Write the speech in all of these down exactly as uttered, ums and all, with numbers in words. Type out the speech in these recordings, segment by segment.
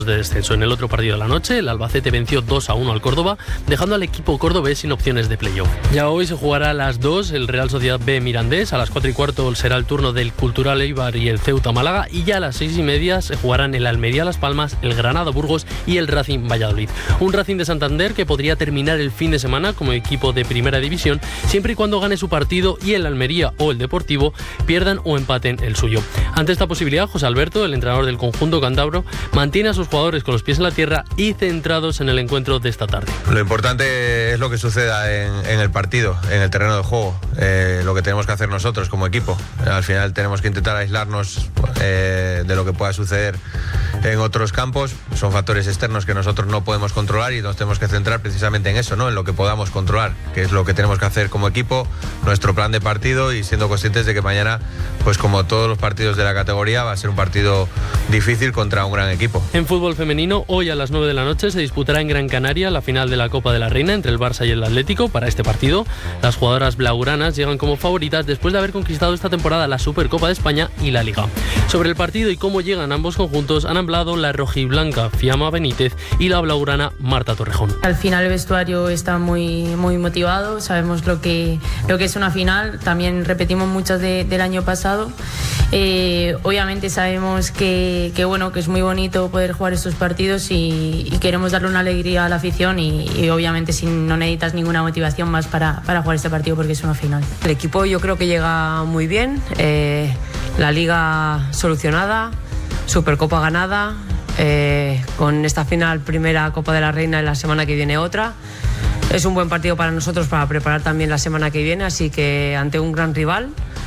de descenso. En el otro partido de la noche, el Albacete venció dos a uno al Córdoba, dejando al equipo cordobés sin opciones de playoff. Ya hoy se jugará a las dos el Real Sociedad B Mirandés, a las cuatro y cuarto será el turno del Cultural Eibar y el Ceuta Málaga, y ya a las seis y media se jugarán el Almería Las Palmas, el Granada Burgos y el Racing Valladolid. Un Racing de Santander que podría terminar el fin de semana como equipo de primera división, siempre y cuando gane su partido y el Almería o el Deportivo pierdan o empaten el suyo. Ante esta posibilidad, José Alberto, el entrenador del conjunto cántabro, mantiene a sus jugadores con los pies en la tierra y centrados en el encuentro de esta tarde. Lo importante es lo que suceda en, en el partido, en el terreno de juego, eh, lo que tenemos que hacer nosotros como equipo. Al final tenemos que intentar aislarnos eh, de lo que pueda suceder en otros campos. Son factores externos que nosotros no podemos controlar y nos tenemos que centrar precisamente en eso, ¿no? En lo que podamos controlar, que es lo que tenemos que hacer como equipo, nuestro plan de partido, y siendo conscientes de que mañana, pues como todos los partidos de la categoría, va a ser un partido difícil contra un gran equipo. En fútbol femenino, hoy a las nueve de la noche se disputará en Gran Canaria la final de la Copa de la Reina entre el Barça y el Atlético. Para este partido, las jugadoras blaugranas llegan como favoritas después de haber conquistado esta temporada la Supercopa de España y la Liga. Sobre el partido y cómo llegan ambos conjuntos han hablado la rojiblanca Fiamma Benítez y la blaugrana Marta Torrejón. Al final el vestuario está muy, muy motivado, sabemos lo que, lo que es una final, también repetimos muchas de, del año pasado. Eh, obviamente sabemos que, que, bueno, que es muy bonito poder jugar estos partidos y, y queremos darle una alegría a la afición y, y obviamente si no necesitas ninguna motivación más para, para jugar este partido porque es una final. El equipo yo creo que llega muy bien, eh, la Liga solucionada, Supercopa ganada, eh, con esta final primera Copa de la Reina y la semana que viene otra. Es un buen partido para nosotros para preparar también la semana que viene, así que ante un gran rival.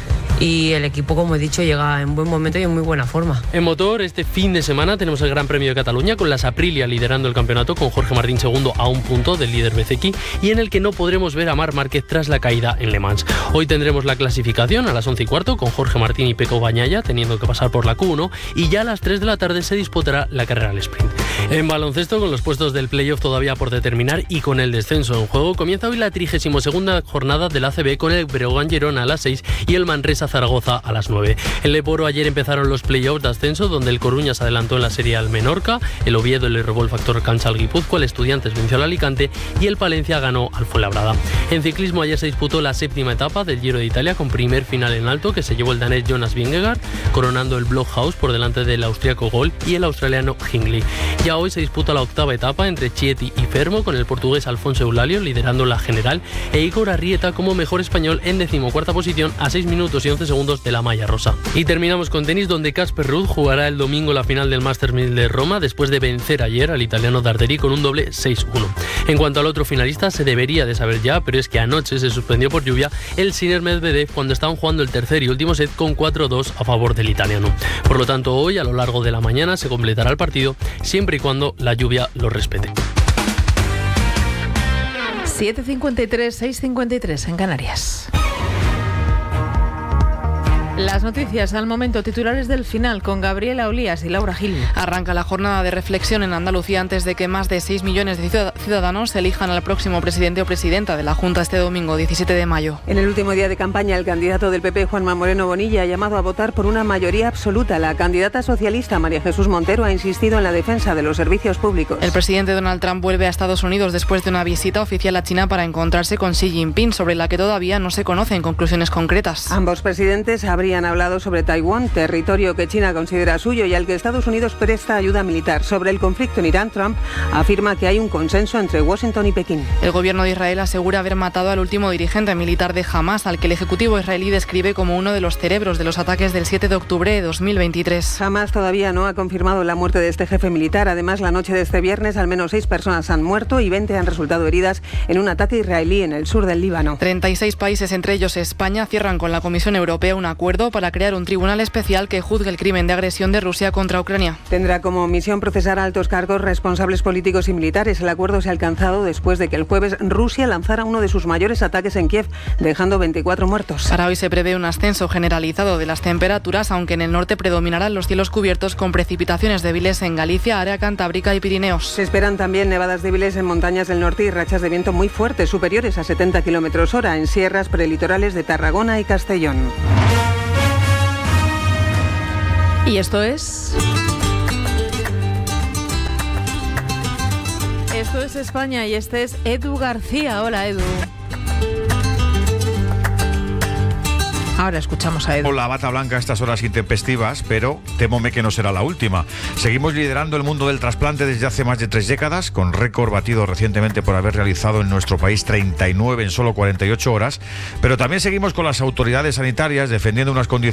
Y el equipo, como he dicho, llega en buen momento y en muy buena forma. En motor, este fin de semana tenemos el Gran Premio de Cataluña con las Aprilia liderando el campeonato con Jorge Martín segundo a un punto del líder Bezeki, y en el que no podremos ver a Marc Márquez tras la caída en Le Mans. Hoy tendremos la clasificación a las once y cuarto con Jorge Martín y Pecco Bagnaia teniendo que pasar por la Q uno, y ya a las tres de la tarde se disputará la carrera al sprint. En baloncesto, con los puestos del playoff todavía por determinar y con el descenso en juego, comienza hoy la trigésima segunda jornada del A C B con el Breogán Girona a las seis y el Manresa Zaragoza a las nueve. En Leporo ayer empezaron los playoffs de ascenso, donde el Coruña se adelantó en la serie al Menorca, el Oviedo le robó el factor cancha al Guipúzcoa, el Estudiantes venció al Alicante y el Palencia ganó al Fuenlabrada. En ciclismo ayer se disputó la séptima etapa del Giro de Italia con primer final en alto que se llevó el danés Jonas Vingegaard, coronando el Blockhaus por delante del austriaco Gol y el australiano Hindley. Ya hoy se disputa la octava etapa entre Chieti y Fermo, con el portugués Alfonso Eulalio liderando la general e Igor Arrieta como mejor español en decimocuarta posición a seis minutos y once segundos de la malla rosa. Y terminamos con tenis, donde Casper Ruud jugará el domingo la final del Masters mil de Roma después de vencer ayer al italiano Darderi con un doble seis uno. En cuanto al otro finalista, se debería de saber ya, pero es que anoche se suspendió por lluvia el Sinner Medvedev cuando estaban jugando el tercer y último set con cuatro dos a favor del italiano. Por lo tanto, hoy a lo largo de la mañana se completará el partido siempre y cuando la lluvia lo respete. siete cincuenta y tres, seis cincuenta y tres en Canarias. Las noticias al momento, titulares del final con Gabriela Olías y Laura Gil. Arranca la jornada de reflexión en Andalucía antes de que más de seis millones de ciudadanos elijan al próximo presidente o presidenta de la Junta este domingo diecisiete de mayo. En el último día de campaña, el candidato del P P, Juanma Moreno Bonilla, ha llamado a votar por una mayoría absoluta. La candidata socialista, María Jesús Montero, ha insistido en la defensa de los servicios públicos. El presidente Donald Trump vuelve a Estados Unidos después de una visita oficial a China para encontrarse con Xi Jinping, sobre la que todavía no se conocen conclusiones concretas. Ambos presidentes habrían hablado sobre Taiwán, territorio que China considera suyo y al que Estados Unidos presta ayuda militar. Sobre el conflicto en Irán, Trump afirma que hay un consenso entre Washington y Pekín. El gobierno de Israel asegura haber matado al último dirigente militar de Hamás, al que el ejecutivo israelí describe como uno de los cerebros de los ataques del siete de octubre de dos mil veintitrés. Hamás todavía no ha confirmado la muerte de este jefe militar. Además, la noche de este viernes al menos seis personas han muerto y veinte han resultado heridas en un ataque israelí en el sur del Líbano. treinta y seis países, entre ellos España, cierran con la Comisión Europea un acuerdo para crear un tribunal especial que juzgue el crimen de agresión de Rusia contra Ucrania. Tendrá como misión procesar a altos cargos, responsables políticos y militares. El acuerdo se ha alcanzado después de que el jueves Rusia lanzara uno de sus mayores ataques en Kiev, dejando veinticuatro muertos. Para hoy se prevé un ascenso generalizado de las temperaturas, aunque en el norte predominarán los cielos cubiertos con precipitaciones débiles en Galicia, área cantábrica y Pirineos. Se esperan también nevadas débiles en montañas del norte y rachas de viento muy fuertes, superiores a setenta kilómetros hora, en sierras prelitorales de Tarragona y Castellón. Y esto es Esto es España y este es Edu García. Hola, Edu. Ahora escuchamos a Edu. La bata blanca a estas horas intempestivas, pero temóme que no será la última. Seguimos liderando el mundo del trasplante desde hace más de tres décadas, con récord batido recientemente por haber realizado en nuestro país treinta y nueve en solo cuarenta y ocho horas, pero también seguimos con las autoridades sanitarias defendiendo unas condiciones